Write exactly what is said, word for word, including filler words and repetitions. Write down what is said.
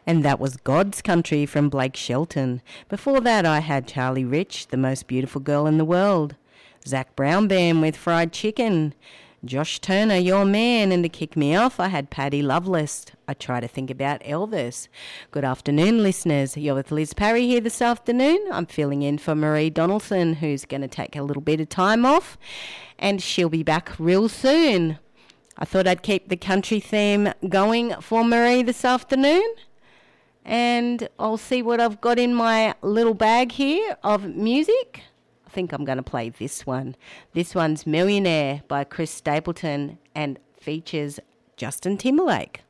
And that was God's Country from Blake Shelton. Before that, I had Charlie Rich, The Most Beautiful Girl in the World. Zach Brown Band with Fried Chicken. Josh Turner, Your Man. And to kick me off, I had Paddy Loveless. I try to think about Elvis. Good afternoon, listeners. You're with Liz Parry here this afternoon. I'm filling in for Marie Donaldson, who's going to take a little bit of time off. And she'll be back real soon. I thought I'd keep the country theme going for Marie this afternoon. And I'll see what I've got in my little bag here of music. I think I'm going to play this one. This one's Millionaire by Chris Stapleton and features Justin Timberlake.